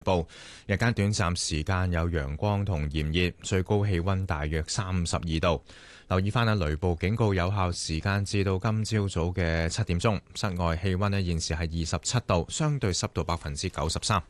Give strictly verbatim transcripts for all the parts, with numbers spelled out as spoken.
報，日間短暫時間有陽光同炎熱，最高氣溫大約三十二度。留意翻啊，雷暴警告有效時間至到今朝早嘅七點鐘。室外氣溫呢現時係二十七度，相對濕度百分之九十三。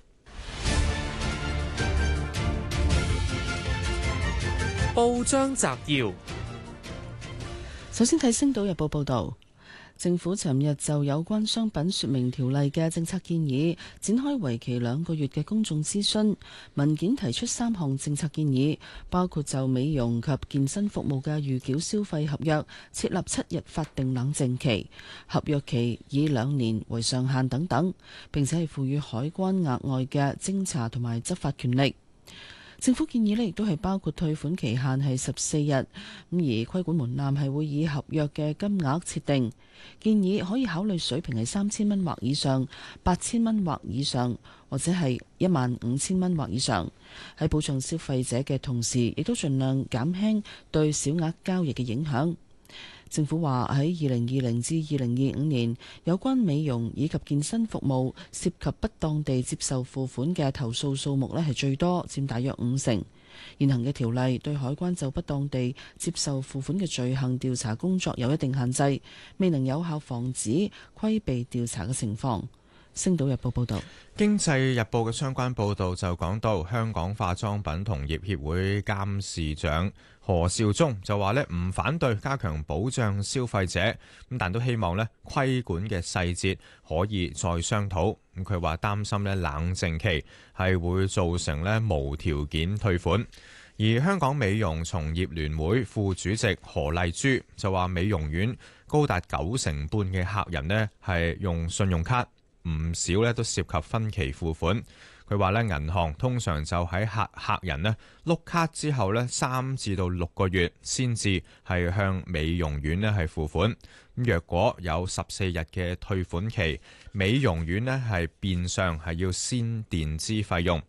報章摘要， 首先睇《星島日報》報道。政府尋日就有關商品說明條例嘅政策建議展開為期兩個月嘅公眾諮詢，文件提出三項政策建議，包括就美容及健身服務嘅預繳消費合約設立七日法定冷靜期，合約期以兩年為上限等等，並且係賦予海關額外嘅偵查同埋執法權力。政府建議呢亦都係包括退款期限係十四日，咁而規管門檻係會以合約嘅金額設定。建議可以考慮水平係三千蚊或以上、八千蚊或以上，或者係一萬五千蚊或以上。喺保障消費者嘅同時，亦都盡量減輕對小額交易嘅影響。政府話喺二零二零至二零二五年，有關美容以及健身服務涉及不當地接受付款嘅投訴數目呢係最多，佔大約五成。現行嘅條例對海關就不當地接受付款嘅罪行調查工作有一定限制，未能有效防止規避調查嘅情況。星島日報報道。 經濟日報嘅相關報導就講到，香港化妝品同業協會監事長何兆忠就話呢唔反對加強保障消費者，咁但都希望呢規管嘅細節可以再商討。咁佢話擔心呢冷靜期係會造成呢無條件退款。而香港美容從業聯會副主席何麗珠就話，美容院高達九成半嘅客人呢係用信用卡，唔少咧都涉及分期付款。佢話咧，銀行通常就喺客客人咧碌卡之後咧三至到六個月先至係向美容院咧係付款。咁若果有十四日嘅退款期，美容院咧係變相係要先墊支費用。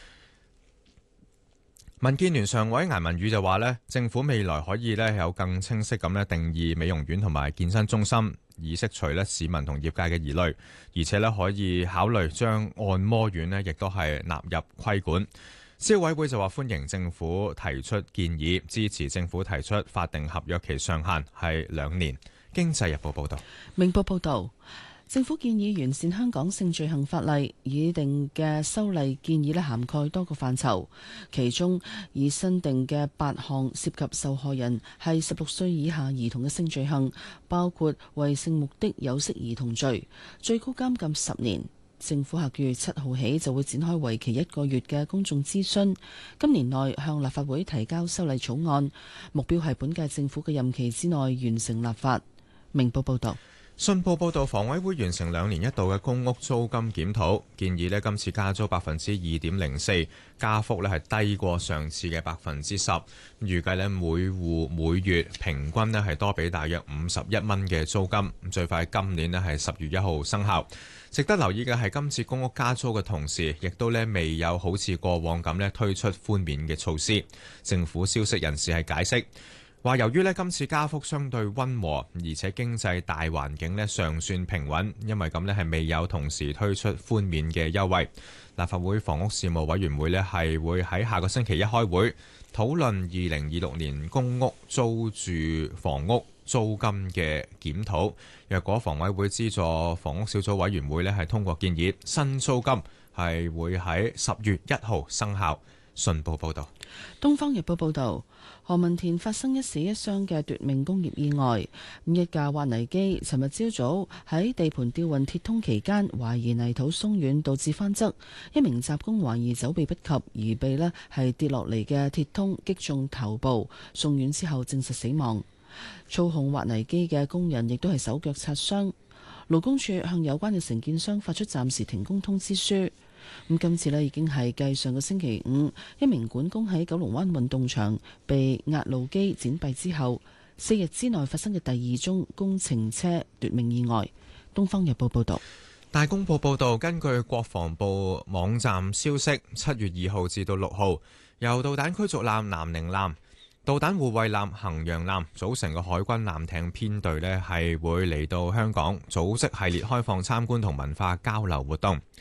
民建聯常委顏汶羽就話咧，政府未來可以咧有更清晰咁咧定義美容院同埋健身中心，以釋除咧市民同業界嘅疑慮，而且咧可以考慮將按摩院咧亦都係納入規管。消委會就話歡迎政府提出建議，支持政府提出法定合約期上限係兩年。經濟日報報道。 明報報道。政府建議完善香港性罪行法例，擬定嘅修例建議咧涵蓋多個範疇，其中以新定嘅八項涉及受害人係十六歲以下兒童嘅性罪行，包括為性目的有色兒童罪，最高監禁十年。政府下個月七號起就會展開為期一個月嘅公眾諮詢，今年內向立法會提交修例草案，目標係本屆政府嘅任期之內完成立法。明報報道。 信報報導，房委會完成兩年一度嘅公屋租金檢討，建議呢今次加租百分之二點零四，加幅呢係低過上次嘅百分之十。預計呢每戶每月平均呢係多俾大約五十一蚊嘅租金，最快今年呢係十月一號生效。值得留意嘅係今次公屋加租嘅同時，亦都呢未有好似過往咁呢推出寬免嘅措施。政府消息人士係解釋話，由於呢今次加幅相對溫和，而且經濟大環境呢尚算平穩，因為咁呢係未有同時推出寬免嘅優惠。立法會房屋事務委員會呢係會喺下個星期一開會討論二零二六年公屋租住房屋租金嘅檢討。若果房委會資助房屋小組委員會呢係通過建議，新租金係會喺十月一號生效。信報報道。 東方日報報道，何文田發生一死一傷嘅奪命工業意外。咁一架挖泥機尋日朝早喺地盤吊運鐵通期間，懷疑泥土鬆軟導致翻側，一名雜工懷疑走避不及而被呢係跌落嚟嘅鐵通擊中頭部，送院之後證實死亡。操控挖泥機嘅工人亦都係手腳擦傷。勞工處向有關嘅承建商發出暫時停工通知書。咁今次呢已經係繼上個星期五一名管工喺九龍灣運動場被壓路機剪斃之後，四日之內發生嘅第二宗工程車奪命意外。東方日報報道。 大公報報道，根據國防部網站消息，七月二號至到六號，由導彈驅逐艦南寧艦、導彈護衛艦衡陽艦組成嘅海軍艦艇編隊呢係會嚟到香港組織系列開放參觀同文化交流活動。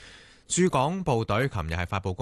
駐港部隊琴日係發布公